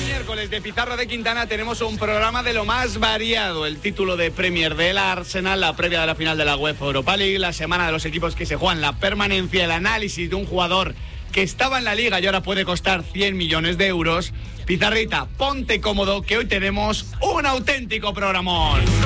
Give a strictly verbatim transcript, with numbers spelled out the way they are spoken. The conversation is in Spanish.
miércoles de Pizarra de Quintana tenemos un programa de lo más variado. El título de Premier del Arsenal, la previa de la final de la UEFA Europa League, la semana de los equipos que se juegan la permanencia, el análisis de un jugador que estaba en la liga y ahora puede costar cien millones de euros. Pizarrita, ponte cómodo que hoy tenemos un auténtico programón.